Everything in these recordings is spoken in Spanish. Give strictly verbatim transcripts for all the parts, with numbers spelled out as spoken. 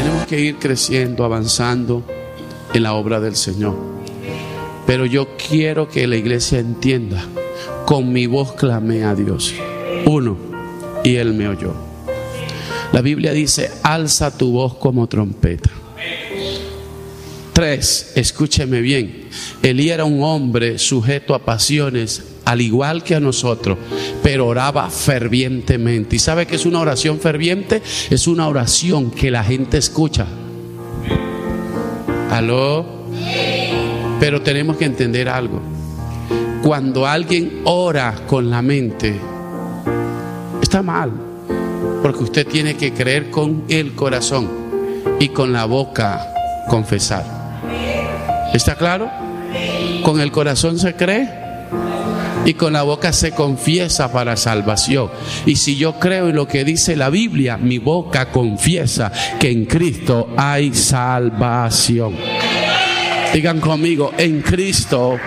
Tenemos que ir creciendo, avanzando en la obra del Señor. Pero yo quiero que la iglesia entienda: con mi voz clamé a Dios, uno, y Él me oyó. La Biblia dice: alza tu voz como trompeta. Tres, escúcheme bien, Elías era un hombre sujeto a pasiones, al igual que a nosotros, pero oraba fervientemente. ¿Y sabe qué es una oración ferviente? Es una oración que la gente escucha. ¿Aló? Pero tenemos que entender algo: cuando alguien ora con la mente, está mal, porque usted tiene que creer con el corazón y con la boca confesar. ¿Está claro? Con el corazón se cree y con la boca se confiesa para salvación. Y si yo creo en lo que dice la Biblia, mi boca confiesa que en Cristo hay salvación. Digan conmigo: en Cristo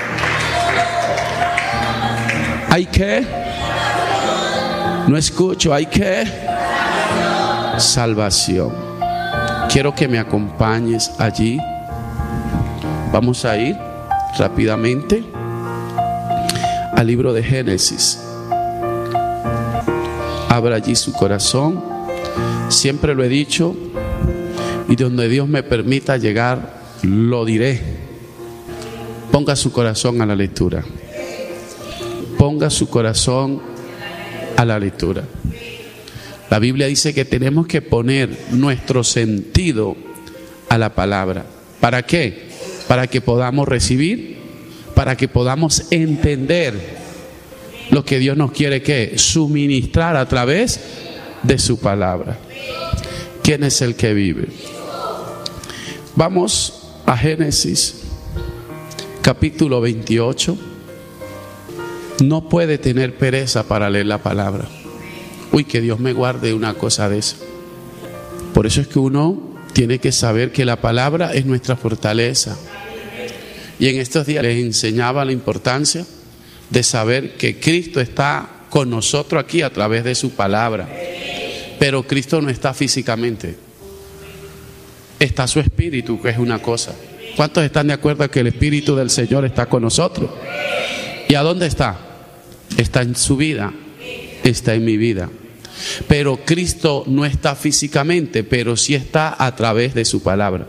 hay que, no escucho, hay que salvación. Quiero que me acompañes allí. Vamos a ir rápidamente al libro de Génesis. Abra allí su corazón. Siempre lo he dicho, y donde Dios me permita llegar, lo diré. Ponga su corazón a la lectura. Ponga su corazón a la lectura. La Biblia dice que tenemos que poner nuestro sentido a la palabra. ¿Para qué? Para que podamos recibir, para que podamos entender lo que Dios nos quiere que suministrar a través de su palabra. ¿Quién es el que vive? Vamos a Génesis capítulo veintiocho. No puede tener pereza para leer la palabra. Uy, que Dios me guarde una cosa de eso. Por eso es que uno tiene que saber que la palabra es nuestra fortaleza. Y en estos días les enseñaba la importancia de saber que Cristo está con nosotros aquí a través de su palabra. Pero Cristo no está físicamente. Está su espíritu, que es una cosa. ¿Cuántos están de acuerdo que el Espíritu del Señor está con nosotros? ¿Y a dónde está? Está en su vida, está en mi vida. Pero Cristo no está físicamente, pero sí está a través de su palabra.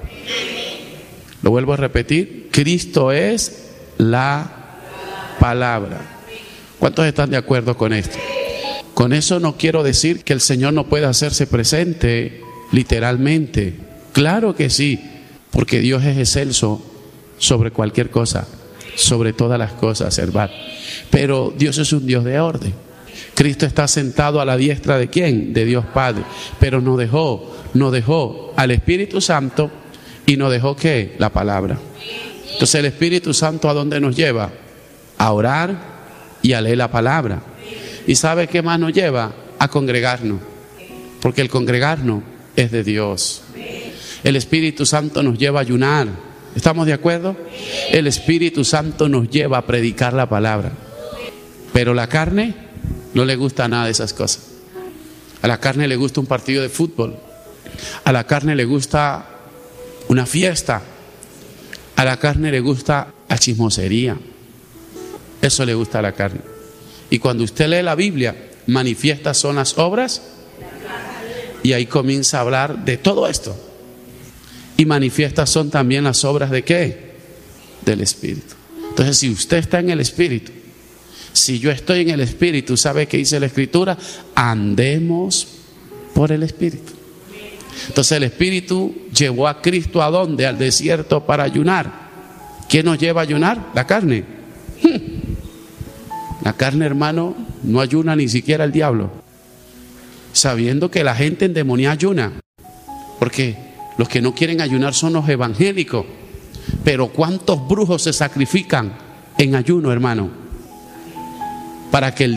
Lo vuelvo a repetir: Cristo es la palabra. ¿Cuántos están de acuerdo con esto? Con eso no quiero decir que el Señor no pueda hacerse presente literalmente. Claro que sí, porque Dios es excelso sobre cualquier cosa, sobre todas las cosas, hermano. Pero Dios es un Dios de orden. Cristo está sentado a la diestra ¿de quién? De Dios Padre. Pero nos dejó, nos dejó al Espíritu Santo y nos dejó ¿qué? La palabra. Entonces el Espíritu Santo ¿a dónde nos lleva? A orar y a leer la palabra. ¿Y sabe qué más nos lleva? A congregarnos. Porque el congregarnos es de Dios. El Espíritu Santo nos lleva a ayunar. ¿Estamos de acuerdo? El Espíritu Santo nos lleva a predicar la palabra. Pero la carne no le gusta nada de esas cosas. A la carne le gusta un partido de fútbol. A la carne le gusta una fiesta. A la carne le gusta la chismosería. Eso le gusta a la carne. Y cuando usted lee la Biblia, manifiestas son las obras. Y ahí comienza a hablar de todo esto. Y manifiestas son también las obras ¿de qué? Del Espíritu. Entonces, si usted está en el Espíritu, si yo estoy en el Espíritu, ¿sabe qué dice la Escritura? Andemos por el Espíritu. Entonces el Espíritu llevó a Cristo ¿a dónde? Al desierto para ayunar. ¿Quién nos lleva a ayunar? La carne. La carne, hermano, no ayuna ni siquiera el diablo. Sabiendo que la gente endemoniada ayuna. Porque los que no quieren ayunar son los evangélicos. Pero ¿cuántos brujos se sacrifican en ayuno, hermano? Para que el